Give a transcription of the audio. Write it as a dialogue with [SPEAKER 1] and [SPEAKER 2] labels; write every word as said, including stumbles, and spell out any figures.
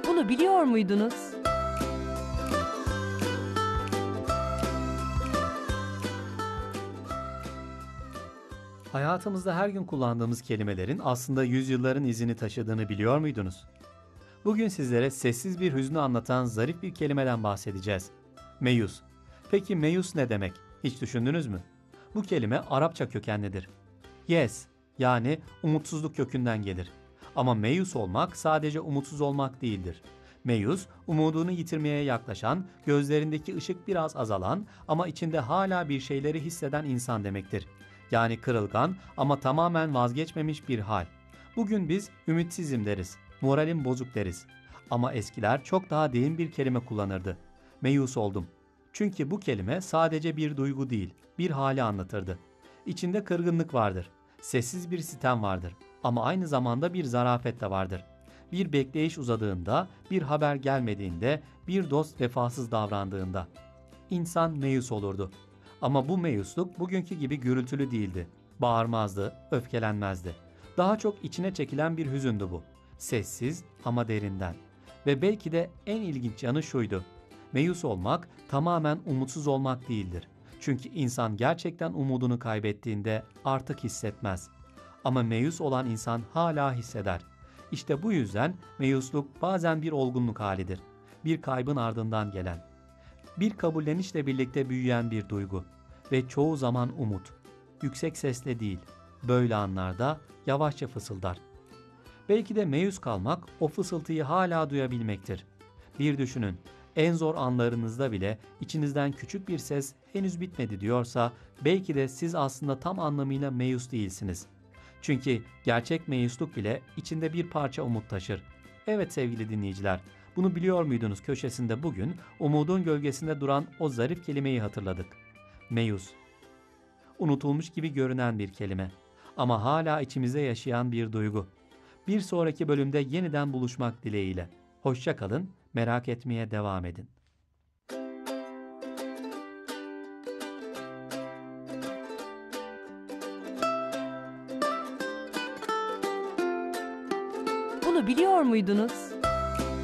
[SPEAKER 1] Bunu biliyor muydunuz?
[SPEAKER 2] Hayatımızda her gün kullandığımız kelimelerin aslında yüzyılların izini taşıdığını biliyor muydunuz? Bugün sizlere sessiz bir hüznü anlatan zarif bir kelimeden bahsedeceğiz. Meyus. Peki meyus ne demek? Hiç düşündünüz mü? Bu kelime Arapça kökenlidir. Yes, yani umutsuzluk kökünden gelir. Ama meyus olmak sadece umutsuz olmak değildir. Meyus, umudunu yitirmeye yaklaşan, gözlerindeki ışık biraz azalan ama içinde hala bir şeyleri hisseden insan demektir. Yani kırılgan ama tamamen vazgeçmemiş bir hal. Bugün biz ümitsizim deriz, moralim bozuk deriz. Ama eskiler çok daha derin bir kelime kullanırdı. Meyus oldum. Çünkü bu kelime sadece bir duygu değil, bir hali anlatırdı. İçinde kırgınlık vardır, sessiz bir sitem vardır ama aynı zamanda bir zarafet de vardır. Bir bekleyiş uzadığında, bir haber gelmediğinde, bir dost vefasız davrandığında. İnsan meyus olurdu. Ama bu meyusluk bugünkü gibi gürültülü değildi. Bağırmazdı, öfkelenmezdi. Daha çok içine çekilen bir hüzündü bu. Sessiz ama derinden. Ve belki de en ilginç yanı şuydu. Meyus olmak tamamen umutsuz olmak değildir. Çünkü insan gerçekten umudunu kaybettiğinde artık hissetmez. Ama meyus olan insan hala hisseder. İşte bu yüzden meyusluk bazen bir olgunluk halidir. Bir kaybın ardından gelen. Bir kabullenişle birlikte büyüyen bir duygu ve çoğu zaman umut. Yüksek sesle değil, böyle anlarda yavaşça fısıldar. Belki de meyus kalmak o fısıltıyı hala duyabilmektir. Bir düşünün, en zor anlarınızda bile içinizden küçük bir ses henüz bitmedi diyorsa belki de siz aslında tam anlamıyla meyus değilsiniz. Çünkü gerçek meyusluk bile içinde bir parça umut taşır. Evet sevgili dinleyiciler, bunu biliyor muydunuz köşesinde bugün umudun gölgesinde duran o zarif kelimeyi hatırladık. Meyus. Unutulmuş gibi görünen bir kelime ama hala içimizde yaşayan bir duygu. Bir sonraki bölümde yeniden buluşmak dileğiyle. Hoşça kalın, merak etmeye devam edin.
[SPEAKER 1] Bunu biliyor muydunuz?